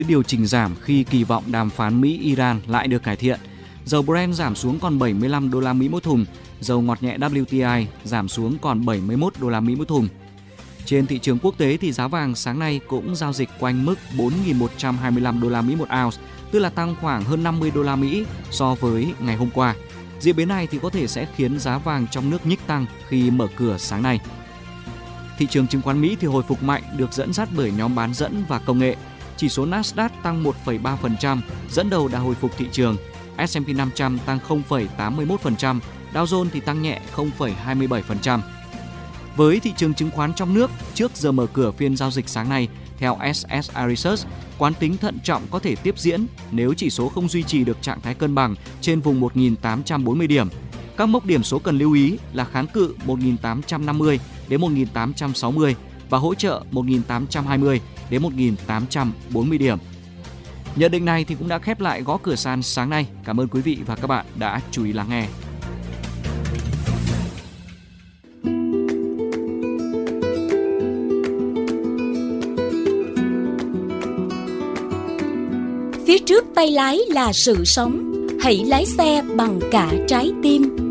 điều chỉnh giảm khi kỳ vọng đàm phán Mỹ-Iran lại được cải thiện. Dầu Brent giảm xuống còn 75 đô la Mỹ mỗi thùng, dầu ngọt nhẹ WTI giảm xuống còn 71 đô la Mỹ mỗi thùng. Trên thị trường quốc tế thì giá vàng sáng nay cũng giao dịch quanh mức 4.125 đô la Mỹ một ounce, tức là tăng khoảng hơn 50 đô la Mỹ so với ngày hôm qua. Diễn biến này thì có thể sẽ khiến giá vàng trong nước nhích tăng khi mở cửa sáng nay. Thị trường chứng khoán Mỹ thì hồi phục mạnh, được dẫn dắt bởi nhóm bán dẫn và công nghệ. Chỉ số Nasdaq tăng 1,3%, dẫn đầu đà hồi phục thị trường. S&P 500 tăng 0,81%, Dow Jones thì tăng nhẹ 0,27%. Với thị trường chứng khoán trong nước, trước giờ mở cửa phiên giao dịch sáng nay, theo SSI Research, quán tính thận trọng có thể tiếp diễn nếu chỉ số không duy trì được trạng thái cân bằng trên vùng 1.840 điểm. Các mốc điểm số cần lưu ý là kháng cự 1.850 đến 1.860 và hỗ trợ 1.820 đến 1.840 điểm. Nhận định này thì cũng đã khép lại gõ cửa sàn sáng nay. Cảm ơn quý vị và các bạn đã chú ý lắng nghe. Phía trước tay lái là sự sống, hãy lái xe bằng cả trái tim.